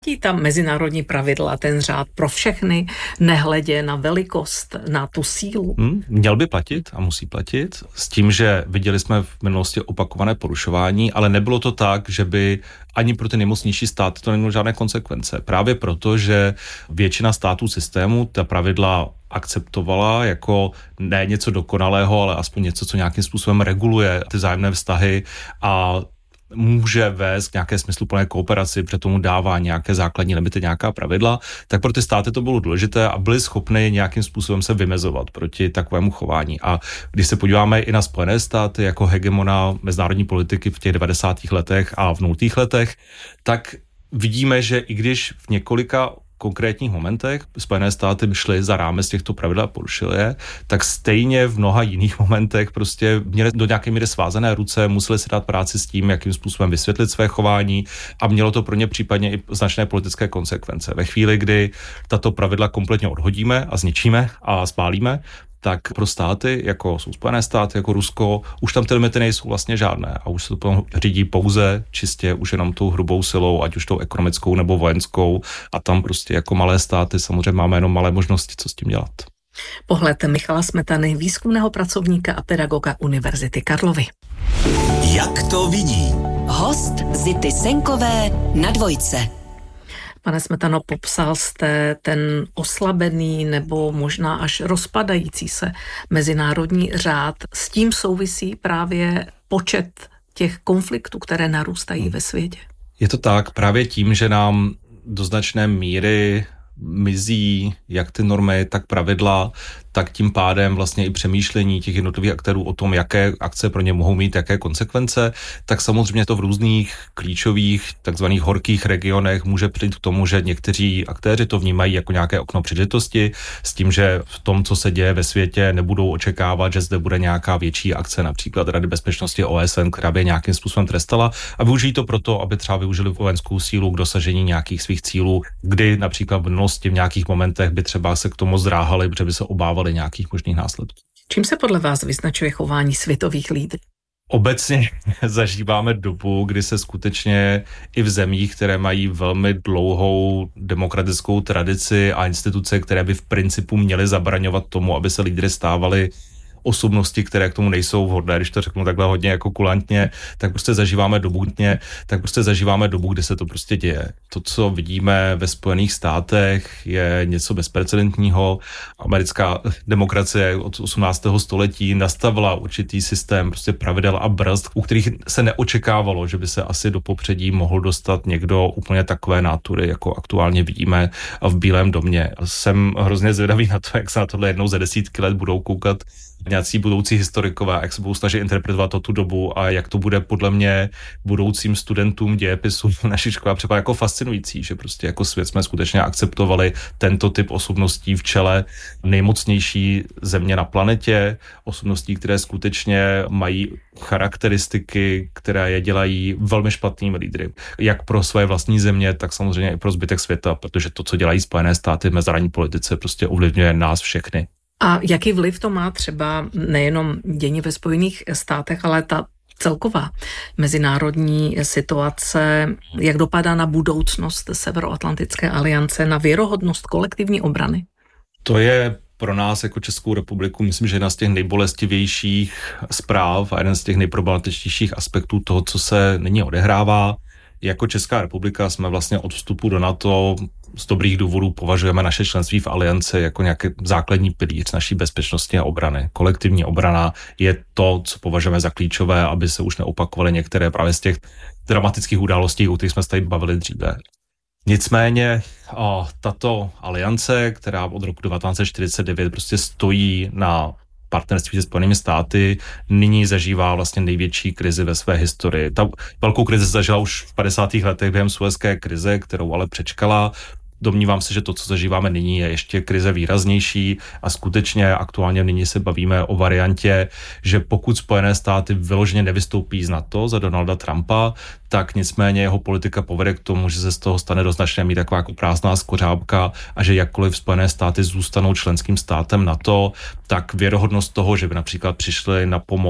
Ta mezinárodní pravidla, ten řád pro všechny, nehledě na velikost, na tu sílu. Měl by platit a musí platit s tím, že viděli jsme v minulosti opakované porušování, ale nebylo to tak, že by ani pro ty nejmocnější státy to nemělo žádné konsekvence. Právě proto, že většina států systému ta pravidla akceptovala jako ne něco dokonalého, ale aspoň něco, co nějakým způsobem reguluje ty vzájemné vztahy a může vést k nějaké smysluplné kooperaci, protože tomu dává nějaké základní limity, nějaká pravidla, tak pro ty státy to bylo důležité a byli schopni nějakým způsobem se vymezovat proti takovému chování. A když se podíváme i na Spojené státy jako hegemona mezinárodní politiky v těch 90. letech a v 0. letech, tak vidíme, že i když v několika konkrétních momentech Spojené státy šly za rámec těchto pravidel a porušily je, tak stejně v mnoha jiných momentech prostě měli do nějaké míry svázané ruce, museli si dát práci s tím, jakým způsobem vysvětlit své chování a mělo to pro ně případně i značné politické konsekvence. Ve chvíli, kdy tato pravidla kompletně odhodíme a zničíme a spálíme, tak pro státy, jako jsou Spojené státy, jako Rusko, už tam ty limity nejsou vlastně žádné a už se to řídí pouze čistě už jenom tou hrubou silou, ať už tou ekonomickou nebo vojenskou a tam prostě jako malé státy samozřejmě máme jenom malé možnosti, co s tím dělat. Pohled Michala Smetany, výzkumného pracovníka a pedagoga Univerzity Karlovy. Jak to vidí? Host Zity Senkové na Dvojce. Pane Smetano, popsal jste ten oslabený nebo možná až rozpadající se mezinárodní řád. S tím souvisí právě počet těch konfliktů, které narůstají ve světě. Je to tak, právě tím, že nám do značné míry mizí jak ty normy, tak pravidla, tak tím pádem vlastně i přemýšlení těch jednotlivých aktérů o tom, jaké akce pro ně mohou mít, jaké konsekvence, tak samozřejmě to v různých klíčových takzvaných horkých regionech může přijít k tomu, že někteří aktéři to vnímají jako nějaké okno příležitosti s tím, že v tom, co se děje ve světě, nebudou očekávat, že zde bude nějaká větší akce, například Rady bezpečnosti OSN, která by nějakým způsobem trestala a využijí to proto, aby třeba využili vojenskou sílu k dosažení nějakých svých cílů, kdy například v minulosti v nějakých momentech by třeba se k tomu zdráhali, protože by se obávali nějakých možných následků. Čím se podle vás vyznačuje chování světových lídrů? Obecně zažíváme dobu, kdy se skutečně i v zemích, které mají velmi dlouhou demokratickou tradici a instituce, které by v principu měly zabraňovat tomu, aby se lídry stávali osobnosti, které k tomu nejsou vhodné, když to řeknu takhle hodně jako kulantně, tak prostě zažíváme dobu, kdy se to prostě děje. To, co vidíme ve Spojených státech, je něco bezprecedentního. Americká demokracie od 18. století nastavila určitý systém prostě pravidel a brzd, u kterých se neočekávalo, že by se asi do popředí mohl dostat někdo úplně takové nátury, jako aktuálně vidíme v Bílém domě. Jsem hrozně zvědavý na to, jak se na tohle jednou za desítky let budou koukat nějací budoucí historikové, jak se budou snažit interpretovat tu dobu a jak to bude podle mě budoucím studentům dějepisu naší školy připadá jako fascinující, že prostě jako svět jsme skutečně akceptovali tento typ osobností v čele nejmocnější země na planetě, osobností, které skutečně mají charakteristiky, které je dělají velmi špatnými lídry. Jak pro své vlastní země, tak samozřejmě i pro zbytek světa, protože to, co dělají Spojené státy v mezinárodní politice, prostě ovlivňuje nás všechny. A jaký vliv to má třeba nejenom dění ve Spojených státech, ale ta celková mezinárodní situace, jak dopadá na budoucnost Severoatlantické aliance, na věrohodnost kolektivní obrany? To je pro nás jako Českou republiku, myslím, že jedna z těch nejbolestivějších zpráv a jeden z těch nejproblematičtějších aspektů toho, co se nyní odehrává. Jako Česká republika jsme vlastně od vstupu do NATO z dobrých důvodů považujeme naše členství v alianci jako nějaký základní pilíř naší bezpečnosti a obrany. Kolektivní obrana je to, co považujeme za klíčové, aby se už neopakovaly některé právě z těch dramatických událostí, o kterých jsme se tady bavili dříve. Nicméně tato aliance, která od roku 1949 prostě stojí na partnerství se Spojenými státy, nyní zažívá vlastně největší krizi ve své historii. Ta velkou krizi zažila už v 50. letech během Suezské krize, kterou ale přečkala. Domnívám se, že to, co zažíváme nyní, je ještě krize výraznější a skutečně aktuálně nyní se bavíme o variantě, že pokud Spojené státy vyloženě nevystoupí z NATO za Donalda Trumpa, tak nicméně jeho politika povede k tomu, že se z toho stane do značné míry taková jako prázdná skořápka a že jakkoliv Spojené státy zůstanou členským státem NATO, tak věrohodnost toho, že by například přišli na pomoc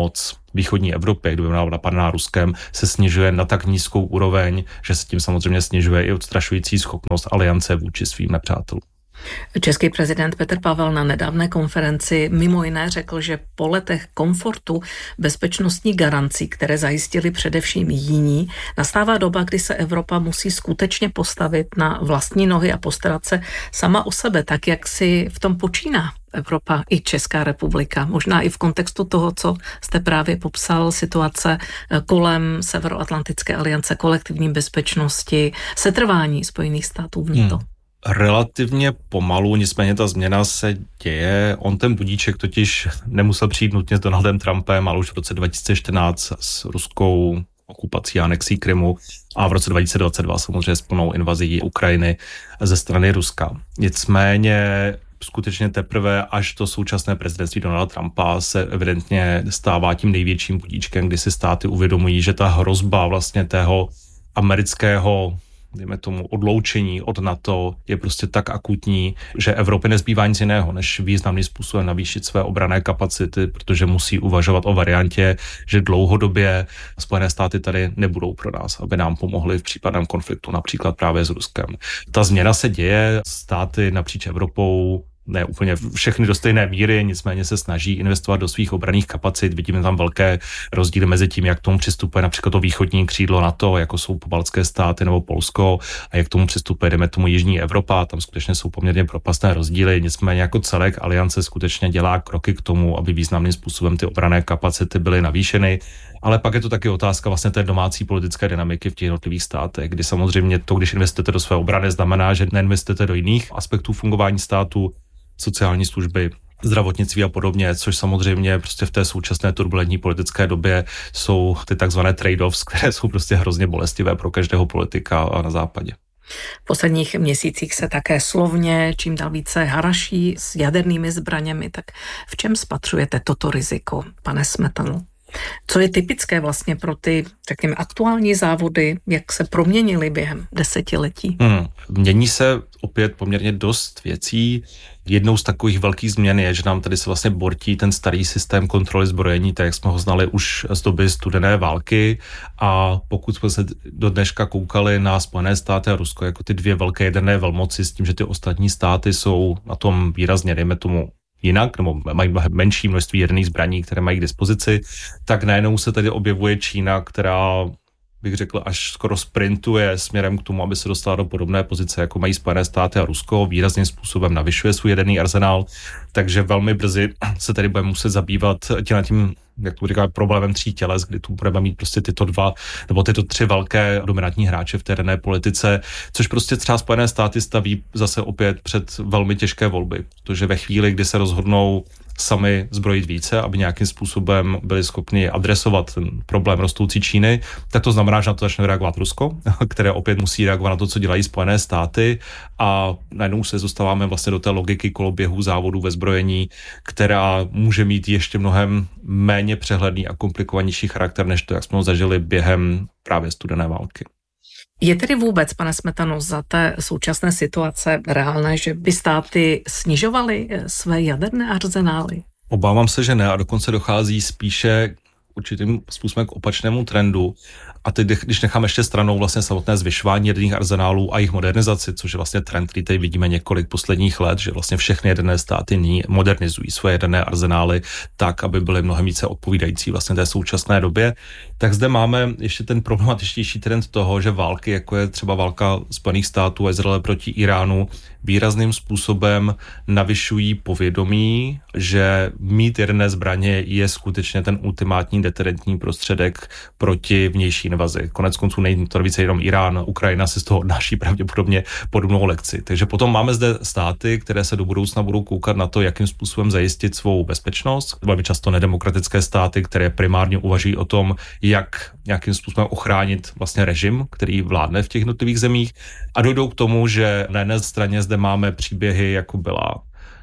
východní Evropě, kdo byla napadená Ruskem, se snižuje na tak nízkou úroveň, že se tím samozřejmě snižuje i odstrašující schopnost aliance vůči svým nepřátelům. Český prezident Petr Pavel na nedávné konferenci mimo jiné řekl, že po letech komfortu bezpečnostní garancí, které zajistili především jiní, nastává doba, kdy se Evropa musí skutečně postavit na vlastní nohy a postarat se sama o sebe, tak jak si v tom počíná Evropa i Česká republika. Možná i v kontextu toho, co jste právě popsal, situace kolem Severoatlantické aliance, kolektivní bezpečnosti, setrvání Spojených států v NATO. Relativně pomalu, nicméně ta změna se děje. On ten budíček totiž nemusel přijít nutně s Donaldem Trumpem, ale už v roce 2014 s ruskou okupací a anexí Krymu a v roce 2022 samozřejmě s plnou invazí Ukrajiny ze strany Ruska. Nicméně skutečně teprve až to současné prezidentství Donalda Trumpa se evidentně stává tím největším budíčkem, kdy si státy uvědomují, že ta hrozba vlastně tého amerického, dejme tomu, odloučení od NATO je prostě tak akutní, že Evropě nezbývá nic jiného, než významným způsobem navýšit své obranné kapacity, protože musí uvažovat o variantě, že dlouhodobě Spojené státy tady nebudou pro nás, aby nám pomohly v případném konfliktu, například právě s Ruskem. Ta změna se děje, státy napříč Evropou, ne úplně všechny do stejné míry, nicméně se snaží investovat do svých obranných kapacit. Vidíme tam velké rozdíly mezi tím, jak k tomu přistupuje například to východní křídlo NATO, jako jsou pobaltské státy nebo Polsko, a jak k tomu přistupuje, jdeme tomu jižní Evropa. Tam skutečně jsou poměrně propastné rozdíly. Nicméně jako celek aliance skutečně dělá kroky k tomu, aby významným způsobem ty obranné kapacity byly navýšeny. Ale pak je to taky otázka vlastně té domácí politické dynamiky v těch jednotlivých státech, kdy samozřejmě to, když investujete do své obrany, znamená, že neinvestujete do jiných aspektů fungování státu, sociální služby, zdravotnictví a podobně, což samozřejmě prostě v té současné turbulentní politické době jsou ty takzvané trade-offs, které jsou prostě hrozně bolestivé pro každého politika na západě. V posledních měsících se také slovně čím dál více haraší s jadernými zbraněmi, tak v čem spatřujete toto riziko, pane Smetano? Co je typické vlastně pro ty, řekněme, aktuální závody, jak se proměnily během desetiletí? Mění se opět poměrně dost věcí. Jednou z takových velkých změn je, že nám tady se vlastně bortí ten starý systém kontroly zbrojení, tak jak jsme ho znali už z doby studené války, a pokud jsme se do dneška koukali na Spojené státy a Rusko jako ty dvě velké jaderné velmoci s tím, že ty ostatní státy jsou na tom výrazně, dejme tomu, jinak, nebo mají menší množství jaderných zbraní, které mají k dispozici, tak najednou se tady objevuje Čína, která, bych řekl, až skoro sprintuje směrem k tomu, aby se dostala do podobné pozice, jako mají Spojené státy a Rusko, výrazným způsobem navyšuje svůj jaderný arzenál, takže velmi brzy se tady budeme muset zabývat tím, jak to říkáme, problémem tří těles, kdy tu budeme mít prostě tyto dva nebo tyto tři velké dominantní hráče v té dané politice, což prostě třeba Spojené státy staví zase opět před velmi těžké volby, protože ve chvíli, kdy se rozhodnou sami zbrojit více, aby nějakým způsobem byli schopni adresovat ten problém rostoucí Číny, tak to znamená, že na to začne reagovat Rusko, které opět musí reagovat na to, co dělají Spojené státy, a najednou se dostáváme vlastně do té logiky koloběhu závodů ve zbrojení, která může mít ještě mnohem méně přehledný a komplikovanější charakter, než to, jak jsme ho zažili během právě studené války. Je tedy vůbec, pane Smetano, za té současné situace reálné, že by státy snižovaly své jaderné arzenály? Obávám se, že ne, a dokonce dochází spíše určitým způsobem k opačnému trendu. A teď, když necháme ještě stranou vlastně samotné zvyšování jaderných arzenálů a jejich modernizaci, což je vlastně trend, který tady vidíme několik posledních let, že vlastně všechny jaderné státy nyní modernizují své jaderné arzenály tak, aby byly mnohem více odpovídající vlastně té současné době, tak zde máme ještě ten problematičtější trend toho, že války, jako je třeba válka Spojených států a Izraele proti Iránu, výrazným způsobem navyšují povědomí, že mít jaderné zbraně je skutečně ten ultimátní deterentní prostředek proti vnější invazi. Konec konců není to více jenom Irán, Ukrajina si z toho odnáší pravděpodobně podobnou lekci. Takže potom máme zde státy, které se do budoucna budou koukat na to, jakým způsobem zajistit svou bezpečnost. Velmi často nedemokratické státy, které primárně uvažují o tom, jak nějakým způsobem ochránit vlastně režim, který vládne v těch jednotlivých zemích, a dojdou k tomu, že na jedné straně zde máme příběhy, jako byla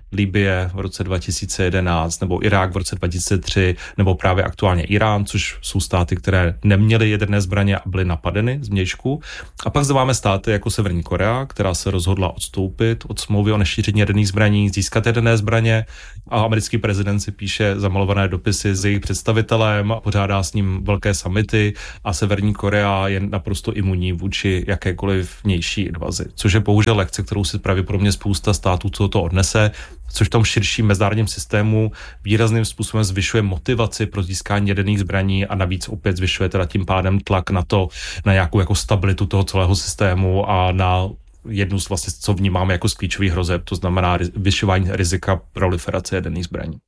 Libye v roce 2011, nebo Irák v roce 2003, nebo právě aktuálně Irán, což jsou státy, které neměly jaderné zbraně a byly napadeny z vnějšku. A pak zde máme státy jako Severní Korea, která se rozhodla odstoupit od smlouvy o nešíření jaderných zbraní, získat jaderné zbraně, a americký prezident si píše zamalované dopisy s jejich představitelem a pořádá s ním velké summity, a Severní Korea je naprosto imunní vůči jakékoliv vnější invazi, což je bohužel lekce, kterou si pravděpodobně spousta států to odnese, což v tom širším mezinárodním systému výrazným způsobem zvyšuje motivaci pro získání jaderných zbraní a navíc opět zvyšuje teda tím pádem tlak na to, na nějakou jako stabilitu toho celého systému a na jednu z vlastně, co vnímáme jako z klíčových hrozeb, to znamená zvyšování rizika proliferace jaderných zbraní.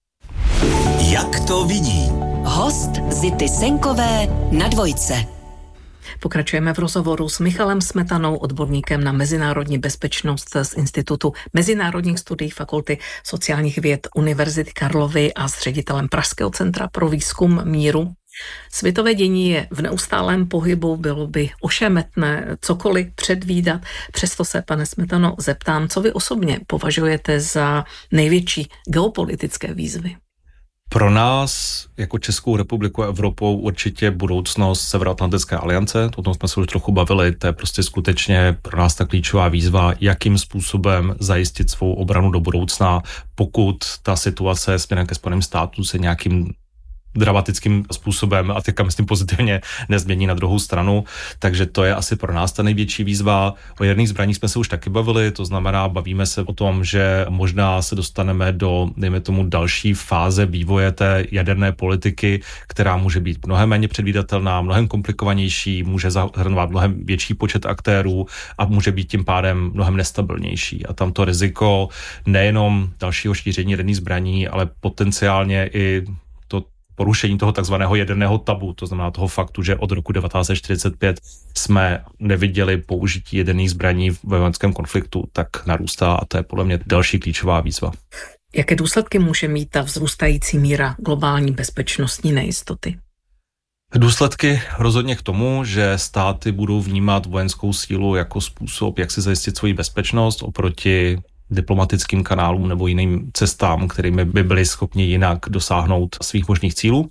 Jak to vidí? Host Zity Senkové na Dvojce. Pokračujeme v rozhovoru s Michalem Smetanou, odborníkem na mezinárodní bezpečnost z Institutu mezinárodních studií Fakulty sociálních věd Univerzity Karlovy a s ředitelem Pražského centra pro výzkum míru. Světové dění je v neustálém pohybu, bylo by ošemetné cokoliv předvídat. Přesto se, pane Smetano, zeptám, co vy osobně považujete za největší geopolitické výzvy? Pro nás, jako Českou republiku a Evropou, určitě budoucnost Severoatlantické aliance, o tom jsme se už trochu bavili, to je prostě skutečně pro nás ta klíčová výzva, jakým způsobem zajistit svou obranu do budoucna, pokud ta situace směrem ke Spojeným státům se nějakým dramatickým způsobem, a teďka myslím pozitivně, nezmění na druhou stranu, takže to je asi pro nás ta největší výzva. O jaderných zbraních jsme se už taky bavili, to znamená, bavíme se o tom, že možná se dostaneme do, dejme tomu, další fáze vývoje té jaderné politiky, která může být mnohem méně předvídatelná, mnohem komplikovanější, může zahrnovat mnohem větší počet aktérů a může být tím pádem mnohem nestabilnější. A tam to riziko nejenom dalšího šíření jaderných zbraní, ale potenciálně i porušení toho takzvaného jaderného tabu, to znamená toho faktu, že od roku 1945 jsme neviděli použití jaderných zbraní v vojenském konfliktu, tak narůstá a to je podle mě další klíčová výzva. Jaké důsledky může mít ta vzrůstající míra globální bezpečnostní nejistoty? Důsledky rozhodně k tomu, že státy budou vnímat vojenskou sílu jako způsob, jak si zajistit svoji bezpečnost oproti diplomatickým kanálům nebo jiným cestám, kterými by byli schopni jinak dosáhnout svých možných cílů.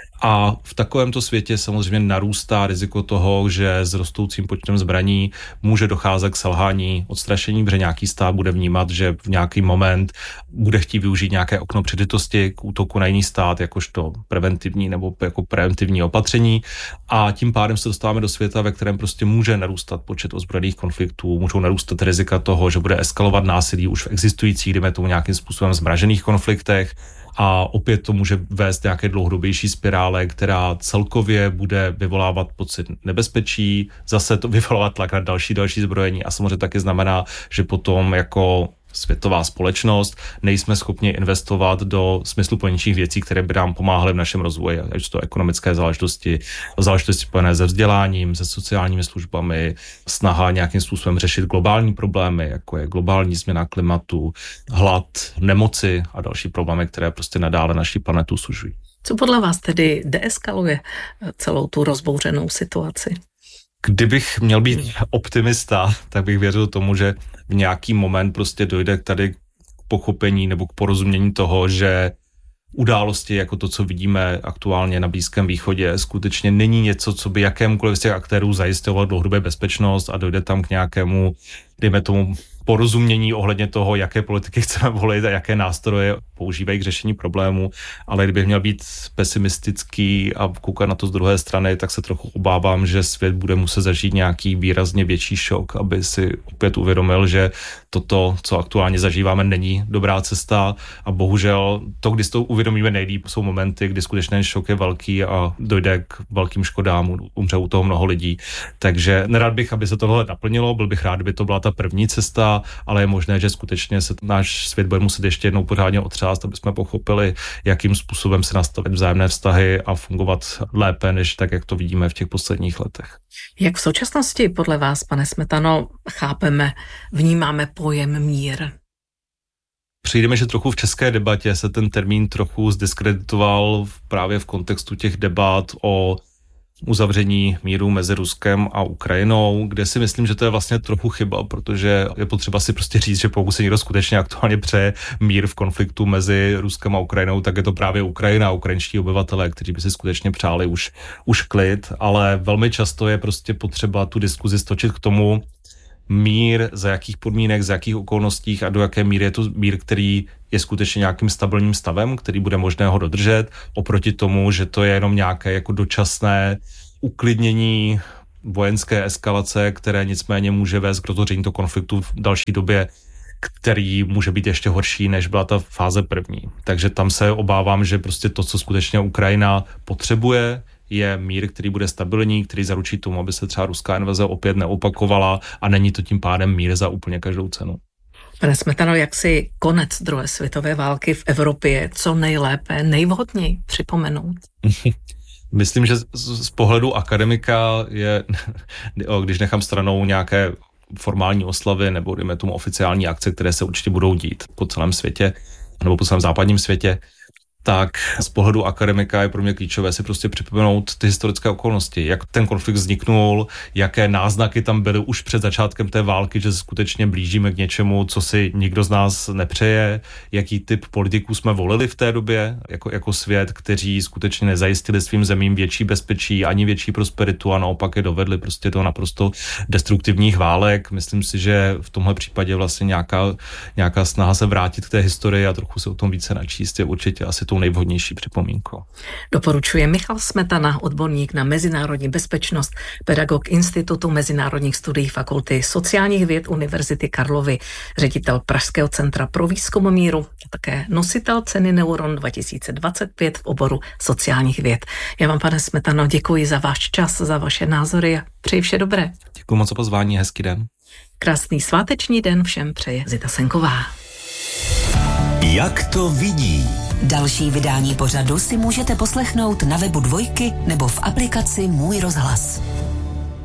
A v takovémto světě samozřejmě narůstá riziko toho, že s rostoucím počtem zbraní může docházet k selhání, odstrašení, protože nějaký stát bude vnímat, že v nějaký moment bude chtít využít nějaké okno příležitosti k útoku na jiný stát, jakožto preventivní nebo jako preventivní opatření. A tím pádem se dostáváme do světa, ve kterém prostě může narůstat počet ozbrojených konfliktů, můžou narůstat rizika toho, že bude eskalovat násilí už v existujících, dejme tomu nějakým způsobem zmražených konfliktech. A opět to může vést nějaké dlouhodobější spirále, která celkově bude vyvolávat pocit nebezpečí, zase to vyvolávat tlak na další zbrojení a samozřejmě taky znamená, že potom jako světová společnost nejsme schopni investovat do smysluplnějších věcí, které by nám pomáhaly v našem rozvoji, ať to ekonomické záležitosti spojené se vzděláním, se sociálními službami, snaha nějakým způsobem řešit globální problémy, jako je globální změna klimatu, hlad, nemoci a další problémy, které prostě nadále naší planetu sužují. Co podle vás tedy deeskaluje celou tu rozbouřenou situaci? Kdybych měl být optimista, tak bych věřil tomu, že v nějaký moment prostě dojde tady k pochopení nebo k porozumění toho, že události jako to, co vidíme aktuálně na Blízkém východě, skutečně není něco, co by jakémukoliv z těch aktérů zajistovalo dlouhodobě bezpečnost a dojde tam k nějakému, dejme tomu, porozumění ohledně toho, jaké politiky chceme volit a jaké nástroje používají k řešení problému, ale kdybych měl být pesimistický a koukat na to z druhé strany, tak se trochu obávám, že svět bude muset zažít nějaký výrazně větší šok, aby si opět uvědomil, že toto, co aktuálně zažíváme, není dobrá cesta a bohužel to, kdy si to uvědomíme nejlíp, jsou momenty, kdy skutečně šok je velký a dojde k velkým škodám, umře u toho mnoho lidí. Takže nerad bych, aby se tohle naplnilo, byl bych rád, kdyby to byla ta první cesta, ale je možné, že skutečně se náš svět bude muset ještě jednou pořádně otřást, aby jsme pochopili, jakým způsobem se nastavit vzájemné vztahy a fungovat lépe, než tak, jak to vidíme v těch posledních letech. Jak v současnosti podle vás, pane Smetano, chápeme, vnímáme pojem mír? Přijdeme, že trochu v české debatě se ten termín trochu zdiskreditoval právě v kontextu těch debat o uzavření míru mezi Ruskem a Ukrajinou, kde si myslím, že to je vlastně trochu chyba, protože je potřeba si prostě říct, že pokud se někdo skutečně aktuálně přeje mír v konfliktu mezi Ruskem a Ukrajinou, tak je to právě Ukrajina a ukrajinští obyvatelé, kteří by si skutečně přáli už klid, ale velmi často je prostě potřeba tu diskuzi stočit k tomu, mír, za jakých podmínek, za jakých okolností a do jaké míry je to mír, který je skutečně nějakým stabilním stavem, který bude možné ho dodržet, oproti tomu, že to je jenom nějaké jako dočasné uklidnění vojenské eskalace, které nicméně může vést k rozhoření toho konfliktu v další době, který může být ještě horší, než byla ta fáze první. Takže tam se obávám, že prostě to, co skutečně Ukrajina potřebuje, je mír, který bude stabilní, který zaručí tomu, aby se třeba ruská invaze opět neopakovala a není to tím pádem mír za úplně každou cenu. Pane Smetano, jak si konec druhé světové války v Evropě co nejlépe, nejvhodněji připomenout? Myslím, že z pohledu akademika je, když nechám stranou nějaké formální oslavy nebo dejme tomu oficiální akce, které se určitě budou dít po celém světě nebo po celém západním světě, tak z pohledu akademika je pro mě klíčové si prostě připomenout ty historické okolnosti, jak ten konflikt vzniknul, jaké náznaky tam byly už před začátkem té války, že se skutečně blížíme k něčemu, co si nikdo z nás nepřeje, jaký typ politiků jsme volili v té době jako svět, kteří skutečně nezajistili svým zemím větší bezpečí, ani větší prosperitu a naopak je dovedli prostě do naprosto destruktivních válek. Myslím si, že v tomhle případě vlastně nějaká snaha se vrátit k té historii a trochu se o tom více načíst je určitě asi tou nejvhodnější připomínkou. Doporučuje Michal Smetana, odborník na mezinárodní bezpečnost, pedagog Institutu mezinárodních studií Fakulty sociálních věd Univerzity Karlovy, ředitel Pražského centra pro výzkum míru a také nositel ceny Neuron 2025 v oboru sociálních věd. Já vám, pane Smetano, děkuji za váš čas, za vaše názory a přeji vše dobré. Děkuji moc za pozvání, hezký den. Krásný sváteční den všem přeje Zita Senková. Jak to vidí? Další vydání pořadu si můžete poslechnout na webu Dvojky nebo v aplikaci Můj rozhlas.